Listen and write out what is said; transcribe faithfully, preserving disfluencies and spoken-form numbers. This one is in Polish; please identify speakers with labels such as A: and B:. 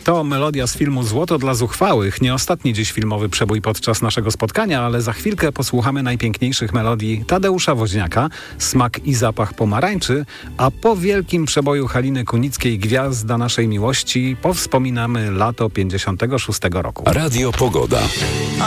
A: To melodia z filmu Złoto dla zuchwałych. Nie ostatni dziś filmowy przebój podczas naszego spotkania, ale za chwilkę posłuchamy najpiękniejszych melodii Tadeusza Woźniaka, Smak i zapach pomarańczy, a po wielkim przeboju Haliny Kunickiej Gwiazda naszej miłości powspominamy lato pięćdziesiątego szóstego roku.
B: Radio Pogoda.